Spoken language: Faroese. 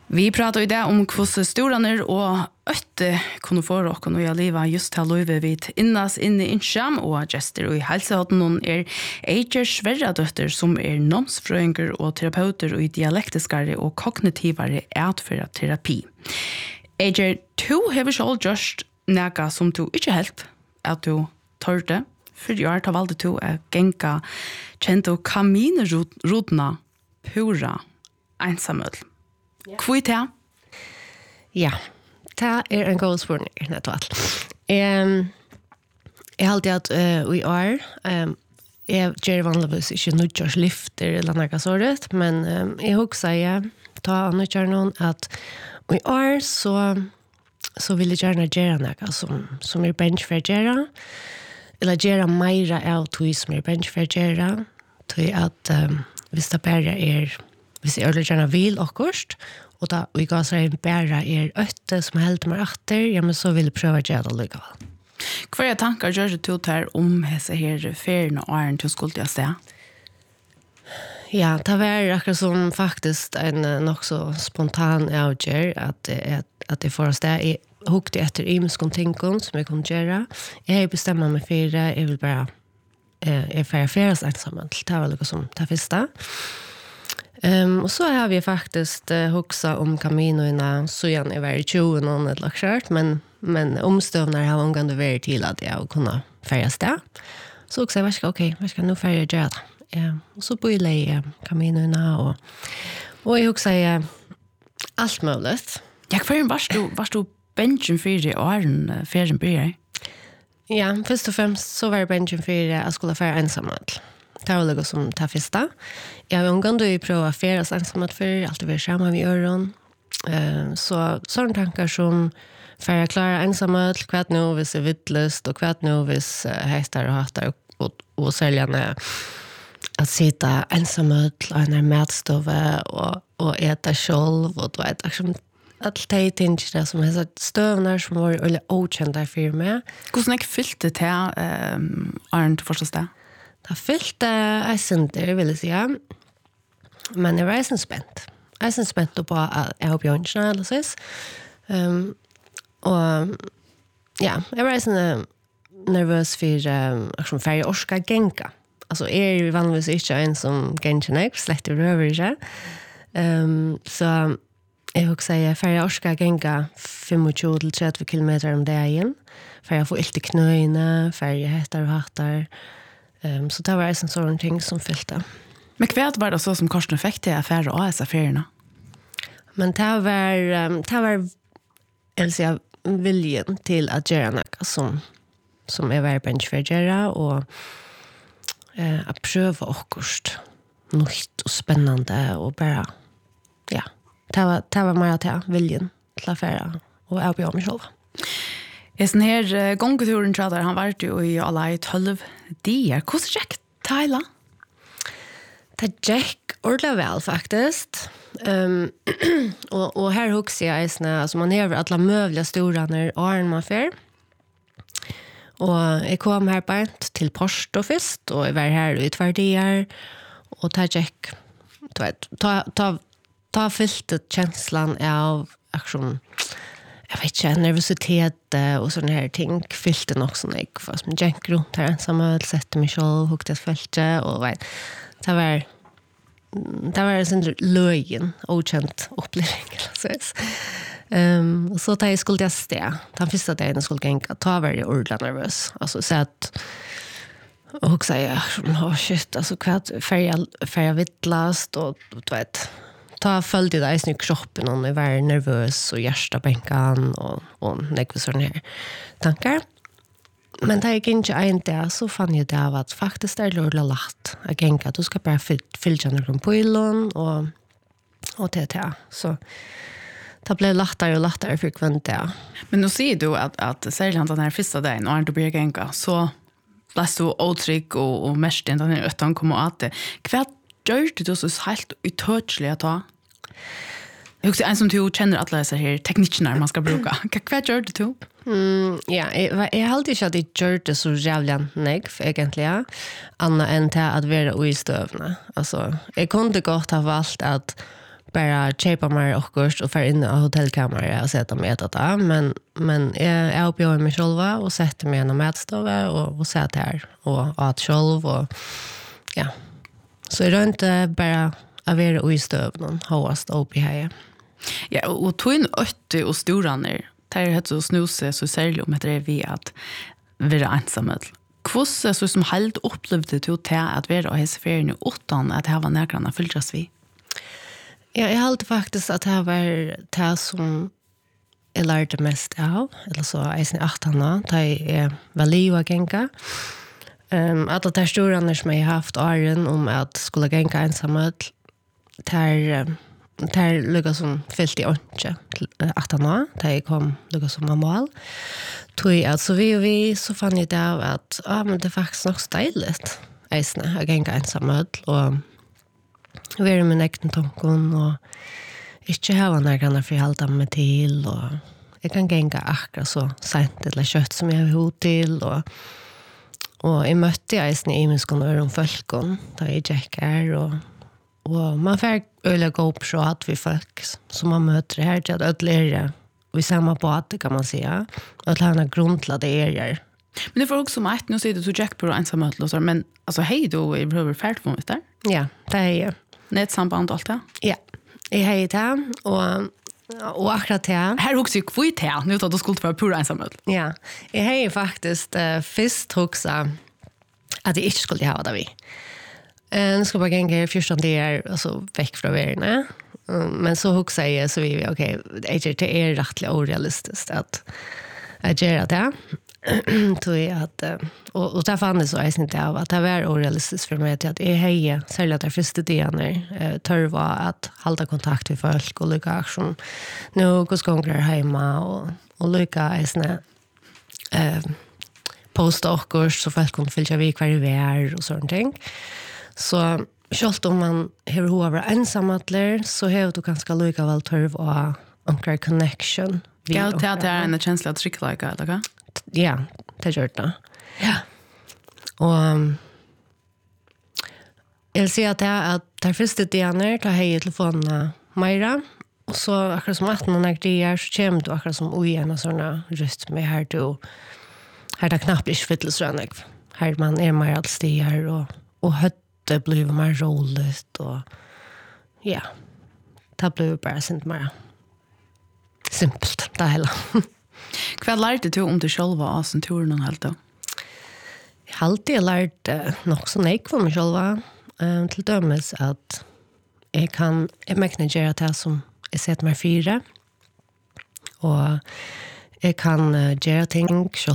Vi pratar i det om hvordan storaner og øtte kunne få dere når jeg lever just til løyve vidt innas inne i Innsjam, og gjester og i helsehatten Eiger Sverradøtter som nomsfrøyinger og terapeuter og i dialektiskere og kognitivere atferdterapi. Eiger, du har selv gjort noe som du ikke helt at du tørte, for jeg har valgt du å genka kjent og kaminerutene pura ensamøl. Hvor det? Ja, det en god spørning, nettopp. Jeg har alltid at vi jeg gjør vanligvis ikke nødgjørslifter eller noe sånt, men jeg husker jeg ta nødgjør noen at vi så vil jeg gjerne gjøre noe som bench for å gjøre, eller gjøre mer av tog som bench for å gjøre, til at hvis det bare hvis jeg gjerne vil akkurat, og da vi ga seg bare øtte som helder meg etter, ja, men så vil jeg prøve å gjøre det likevel. Hva tanker gjør du til om disse her ferien og åren til skulle jeg se? Ja, det var akkurat som faktisk en nok så spontan avgjør at jeg får oss det. Jeg hukte etter imenskene tingene som jeg kunne gjøre. Jeg bestemmer meg for det, jeg vil bare jeg får feres ensammen. Det var noe som det første. Och så har vi faktiskt huxa om kaminoina så igen är väl 20 någon eller klart men omstövnar har omgående varit till att jag kunna färjas där. Så också jag ska vad ska nu färja göra. Och så på i kaminoina och jag huxa allt möjligt. Jag för varst du benchen för det åren färden blir. Ja, först och främst så var benchen för att skulle färja ensamhet. Det var något som tar första. Jag har omgående pröva färdas ensamhet för allt det var samma vid öron. Så sådana tankar som färja klara ensamhet, kvart nu hvis är vittlöst och kvart nu hvis hästar och hattar och säljarna att sitta ensamhet och en mätstove och äta själv och vet allt det tänker som är stövnar som var eller okända för mig. Hur snack fyllt det till Arnt förstås det? Det fyllt är center vill jag säga. Men jag var spänt. Jag är spänt på att jag har björnarna eller så. Och ja, jag var nervös för att färja orska genka. Alltså är vanligtvis inte en som genka slett över inte. Så jag vill säga färja orska genka 25-30 kilometer om dagen. Färja får illt i knöjna, färja hästar och hattar. Så det var en sån ting som fyllde. Men kvärt var det så som Karsten fick till affärer och dessa ferierna? Men det var alltså viljen till att göra något som är väl bench för att göra och att pröva också nytt och spännande och bara ja, det var mer att viljen till affärer och jag bjöd mig själv. I sån här gångturen tror jag han varit ju i alla i 12 dagar. Hur gick Tyla? Det gick ordentligt väl faktiskt. Och här huxar jag alltså man har alla möjliga stora när arn man för. Och jag kom här på till post och fest och jag var här i 2 dagar och det gick ta fyllt känslan av aktion. Jag vet inte, nervositet och sådana här ting fyllt det också när jag fast med jänk runt här ensamma sätter mig själv huktat fältet och vet det var en sån löjen okänt upplevelse så tar jag skulle jag stå den första dagen skulle gänga ta var jag ordentligt nervös alltså så att och säga shit alltså kvart färja vittlast och du vet ta följde det i kroppen och jag var nervös och hjärtabänkan och nekva sådana här tankar. Men det gick inte en dag så fann jag det av att faktiskt är det lätt att gänga. Du ska bara fylla någon på illen och det. Så det blev lättare och lättare frekvent det. Men nu ser du att särskilt den här första dagen och när du börjar gänga så blev du otrygg och mest den här öttan kommer att det. Kvart gör du så helt uttouchlig att ta? Jag också en som du känner alla dessa här teknikerna man ska bruka. Vad gör du? Ja, jag har alltid att jag gör det så jävla negativt egentligen. Anna än till att vara i stövna. Alltså, jag kunde gott ha valt att bara köpa mig och för in i hotellkammare och sätta mig att äta men jag uppbjöd mig själva och sätter mig i en mätstove och sätter här och åt själv och ja. Så är det inte bara att vara i stöv någon hårdast upp i här. Ja, och tog in 80 och stora ner. Det är helt så snuse så särskilt om det är vi att vara ensamma. Hvordan så som helt upplevde du till att vara och hälsa ferien utan att ha närgrannarna fylltras vi? Ja, jag hade faktiskt att det var det som jag lärde mest av. Eller så är det 18 år. Det är väl liv att gänga. Alla de stora som jag har haft åren om att skulle gänga ensamma det lyckas som fyllt i ånke 18 år. Det kom lyckas som normal. Så vi så fann jag det av att men det är faktiskt nog stiligt att gänga ensamma och være med egen tanken og ikke ha nærgrannar for å holde meg til og jeg kan gænge akkurat så sent eller kjøtt som jeg har hod til og jeg møtte eisen i imenskene og om folkene da jeg gikk her og man får øyelig gå opp så at vi folk som man møter her til at ødler vi samme båt kan man säga at han har grunn til at det er Men det får också som ett, nu säger du Jack på ensamhet, men alltså hej då, vi behöver färd på det där. Ja, det är ju. Nätsamband och allt det? Ja, jag hej det och akkurat det. Här också kvitt här, nu tar du skuld för pura ensamhet. Ja, jag hej faktiskt först också att jag inte skulle ha det vi. Nu ska bara gänga 14 dagar alltså väck från världen. Men så också säger så vi okej, det är rättligt orealistiskt att göra det. Tror jag att och där fann det så är inte av att det var orealistiskt för mig att jag heje särskilt där första dagen törva att hålla kontakt med folk och lycka aktion nu går skångrar hemma och lycka är posta och så folk kan fylla vi kvar i vär och sånt ting så självt om man har hur ensamma så har du ganska lycka väl törva och connection Ja, det är en känsla att trycka lika, eller? Ja, det gör det. Ja. Och jag ser att det första dagen tar jag telefonen Maira och så akkurat som 18 när så kommer du akkurat som ojämna såna röst med här då. Här det knappt inte fyllesrönig. Här man är mer allstigar och hötte blir mer roligt och ja. Det blir bara sent mer simpelt det hela. Vad lärde du om dig själv av sin tur någon helt då? Jag har alltid lärt nog så nek för mig själva. Till dömes att jag mäknar göra det som jag sett mig fyra. Och jag kan göra ting